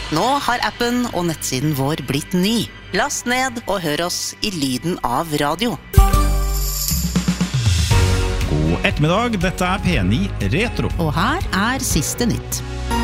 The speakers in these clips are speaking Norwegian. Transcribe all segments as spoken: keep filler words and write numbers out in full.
Nå har appen og nettsiden vår blitt ny. Last ned og hør oss i lyden av radio. God ettermiddag, dette er P ni Retro. Og her er siste nytt.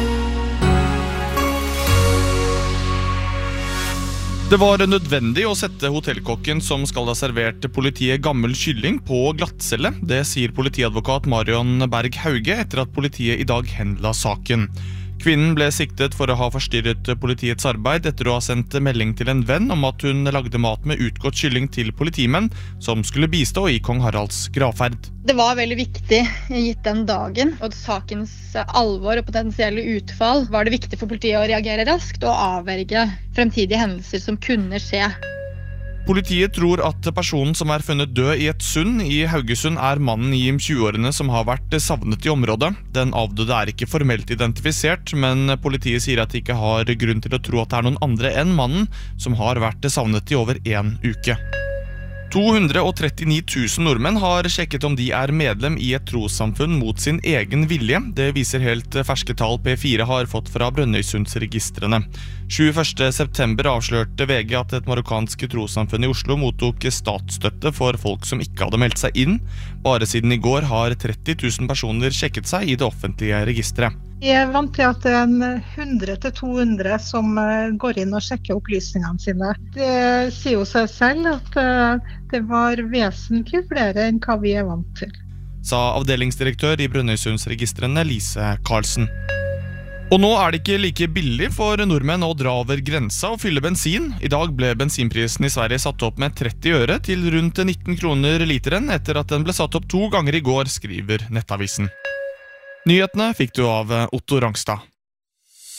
Det var nødvendig å sette hotellkokken som skal ha servert politiet gammel kylling på glattcelle. Det sier politiadvokat Marion Berg Hauge etter at politiet i dag henla saken. Kvinnen ble siktet for å ha forstyrret politiets arbeid etter å ha sendt melding til en venn om at hun lagde mat med utgått kylling til politimenn som skulle bistå i Kong Haralds gravferd. Det var veldig viktig gitt den dagen, og sakens alvor og potensielle utfall var det viktig for politiet å reagere raskt og avverge fremtidige hendelser som kunne skje. Politiet tror at personen som er funnet død i et sund i Haugesund er mannen i tjueårene som har vært savnet i området. Den avdøde er ikke formelt identifisert, men politiet sier at de ikke har grunn til å tro at det er noen andre enn mannen som har vært savnet i over en uke. to hundre og trettini tusen nordmenn har sjekket om de er medlem i et trossamfunn mot sin egen vilje. Det viser helt ferske tall P fire har fått fra Brønnøysundsregistrene. tjueførste september avslørte V G at et marokkansk trossamfunn i Oslo mottok statsstøtte for folk som ikke hadde meldt seg inn. Bare siden i går har tretti tusen personer sjekket seg i det offentlige registret. Jeg er vant til at det er en hundre til to hundre som går inn og sjekker opplysningene sine. Det sier jo seg selv at det var vesentlig flere enn hva vi er vant til. Sa avdelingsdirektør i Brønnøysundsregistrene Lise Karlsen. Og nå er det ikke like billig for nordmenn å dra over grensa og fylle bensin. I dag ble bensinprisen i Sverige satt opp med tretti øre til rundt nitten kroner literen etter at den ble satt opp to ganger i går, skriver Nettavisen. Nyhetene fikk du av Otto Rangstad.